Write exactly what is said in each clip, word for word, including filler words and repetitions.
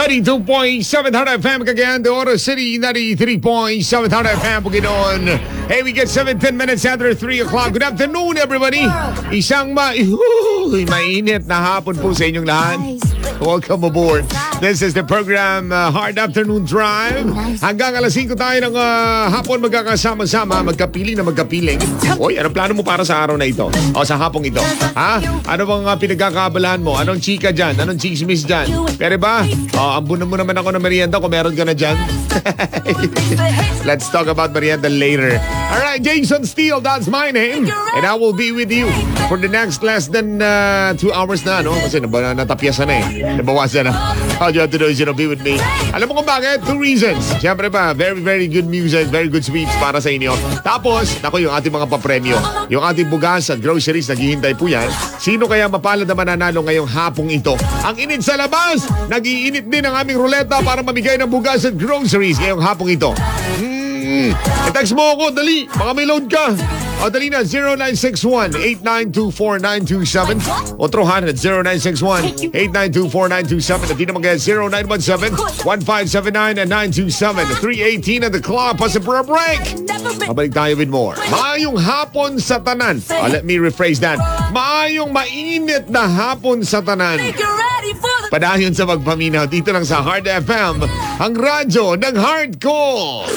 ninety-two point seven Hard F M Cagayan de Oro City, ninety-three point seven Hard F M Bukidnon. Hey, we get seventeen minutes after three o'clock. Good afternoon, everybody. Isang ma Uy, mainit na hapon po sa inyong lahat. Welcome aboard. This is the program uh, Hard Afternoon Drive. Hanggang alas singko tayo ng uh, hapon magkakasama-sama, magkapiling na magkapiling. Hoy, anong plano mo para sa araw na ito? O sa hapong ito? Ha? Ano bang uh, pinagkakabalahan mo? Anong chika dyan? Anong chismis dyan? Pero ba? O, ambunan mo naman ako ng merienda kung meron ka na dyan. Let's talk about merienda later. Alright, Jason Steele, that's my name. And I will be with you for the next less than uh, two hours na, no? Kasi nab- natapyasan na eh. Nabawasan na. All you have to do is, you know, be with me. Alam mo kung bakit? Two reasons. Siyempre ba, very, very good music, very good sweets para sa inyo. Tapos, ako yung ating mga papremyo. Yung ating bugas at groceries, naghihintay po yan. Sino kaya mapalad na mananalo ngayong hapong ito? Ang init sa labas, nag-iinit din ang aming ruleta para mamigay ng bugas at groceries ngayong hapong ito. Hmm, i-text mo ako, dali. Baka may load ka. O dali na, zero nine six one, eight nine two four, nine two seven. O trohan at zero nine six one, eight nine two four, nine two seven. At di naman kaya zero nine one seven, one five seven nine, nine two seven. three eighteen at the clock. Pasa for a break. Mabalik tayo with more. Maayong hapon sa tanan. Uh, let me rephrase that. Maayong mainit na hapon sa tanan. Padayon sa magpaminaw dito lang sa Hard F M, ang radyo ng hardcore.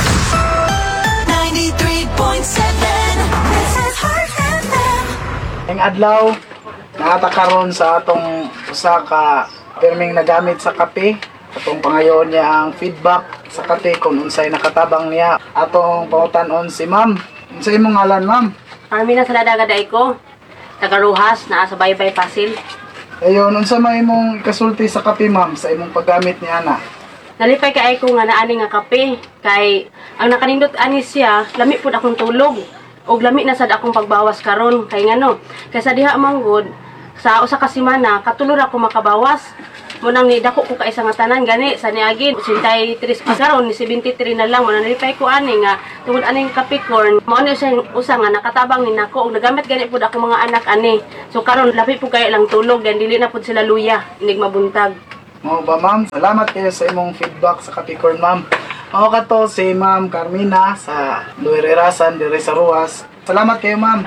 ninety-three point seven This is Hard F M. Ang adlaw nakatakaron sa atong usa ka pirming nagamit sa kape. Atong pangayon niya ang feedback sa kape kung unsay nakatabang niya. Atong pangutanon si ma'am. Unsay imong ngalan, ma'am? Armina Saladagaday ko. Taga Rojas, naa sa Baybay Pasil. Ayon, unsa may imong ikasulti sa kape, ma'am, sa imong paggamit ni ana? Nalipay kay ko nga naani nga kape. Kay ang nakanindot ani siya, lami pud akong tulog. Og lami na sad akong pagbawas karon. Kay ngano, kay sa diha manggod sa usa ka semana katulor ako makabawas. Munang ni dako ko kay isa nga tanan gani sa niagin eighty-three pa karon ni seventy-three na lang. Munang nalipay ko ani nga tungod ani kape corn. Mao ni siya usa nga nakatabang ni nako og nagamit gani pud ako mga anak ani. So karon lapi pud kay lang tulog dan dili na pud sila luya inig mabuntag. Mao ba, ma'am? Salamat kayo sa imong feedback sa Capricorn, ma'am. Mao kato si Ma'am Carmina sa Luirerasan dire sa Ruas. Salamat kayo, ma'am.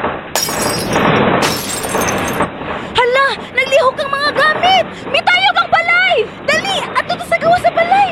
Hala, naglihok ang mga gamit. May tayo kang balay. Dali, ato to sa gawa sa balay.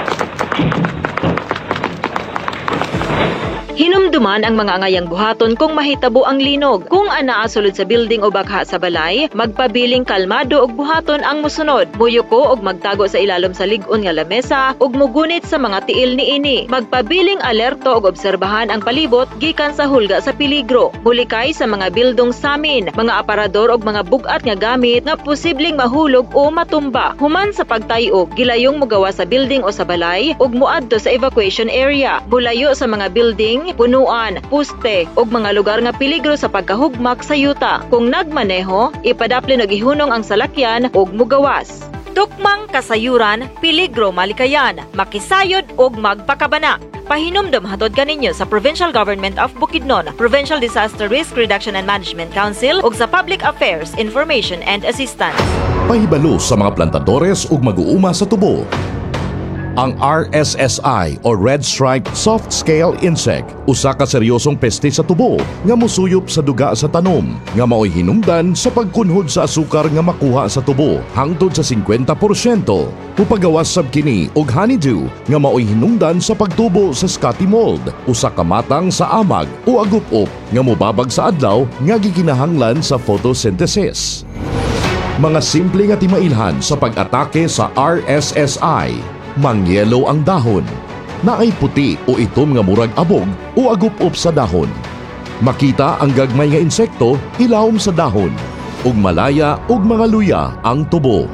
Hinumduman ang mga angayang buhaton kung mahitabo ang linog. Kung anaa sulod sa building o bagha sa balay, magpabiling kalmado og buhaton ang musunod. Muyuko og magtago sa ilalom sa lig-on nga lamesa ug mugunit sa mga tiil niini. Magpabiling alerto og obserbahan ang palibot gikan sa hulga sa peligro. Bulikay sa mga bildong samin, mga aparador og mga bugat nga gamit nga posibleng mahulog o matumba. Human sa pagtayog, gilayong mugawa sa building o sa balay ug muadto sa evacuation area. Bulayo sa mga building, punuan, puste ug mga lugar nga peligro sa pagkahugmak sa yuta. Kung nagmaneho, ipadaplin og ihunong ang salakyan ug mugawas. Tukmang kasayuran, peligro malikayan, makisayod ug magpakabana. Pahinumdum hatod kaninyo sa Provincial Government of Bukidnon, Provincial Disaster Risk Reduction and Management Council ug sa Public Affairs Information and Assistance. Pahibalo sa mga plantadores ug mag-uuma sa tubo. Ang R S S I o Red Stripe Soft Scale Insect, usa ka seryosong peste sa tubo nga musuyop sa duga sa tanom nga mao'y hinungdan sa pagkunhod sa asukar nga makuha sa tubo hangtod sa fifty percent. Upagawas sab kini og honeydew nga mao'y hinungdan sa pagtubo sa scotty mold, usa ka matang sa amag o agup-up nga mobabag sa adlaw nga gikinahanglan sa photosynthesis. Mga simple nga timailhan sa pag-atake sa R S S I. Mangyelo ang dahon. Naay puti o itom nga murag abog o agup-up sa dahon. Makita ang gagmay nga insekto ilawom sa dahon. Ug malaya ug mga luya ang tubo.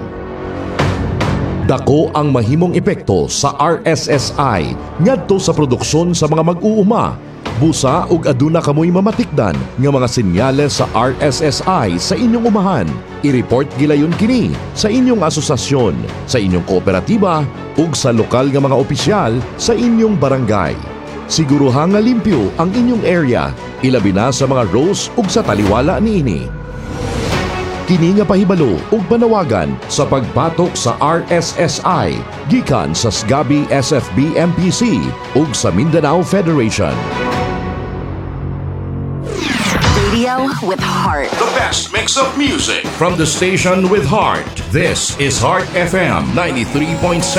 Dako ang mahimong epekto sa R S S I ngadto sa produksyon sa mga mag-uuma. Busa ug aduna kamoy mamatikdan nga mga senyales sa R S S I sa inyong umahan. I-report gilayon kini sa inyong asosasyon, sa inyong kooperatiba ug sa lokal nga mga opisyal sa inyong barangay. Siguruha nga limpyo ang inyong area, ilabi na sa mga rows ug sa taliwala niini. kini nga pahibalo ug panawagan sa pagpatok sa R S S I gikan sa S G A B I S F B M P C ug sa Mindanao Federation. Radio with heart. The best mix of music from the station with heart. This is Heart F M ninety-three point seven.